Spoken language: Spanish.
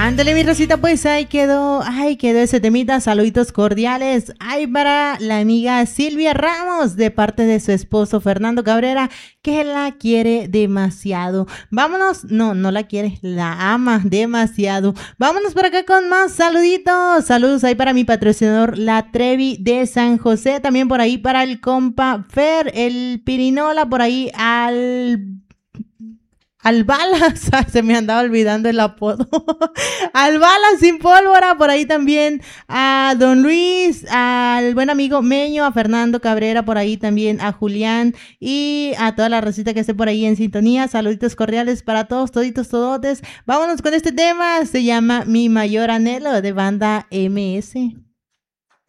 Ándale, mi Rosita, pues ahí quedó ese temita. Saluditos cordiales. Ay, para la amiga Silvia Ramos, de parte de su esposo Fernando Cabrera, que la quiere demasiado. Vámonos, no la quiere, la ama demasiado. Vámonos por acá con más saluditos. Saludos ahí para mi patrocinador, La Trevi de San José. También por ahí para el compa Fer, el Pirinola, por ahí al Balas, se me andaba olvidando el apodo. Al Balas sin pólvora, por ahí también a Don Luis, al buen amigo Meño, a Fernando Cabrera, por ahí también a Julián y a toda la recita que esté por ahí en sintonía. Saluditos cordiales para todos, toditos, todotes. Vámonos con este tema, se llama Mi Mayor Anhelo, de Banda MS.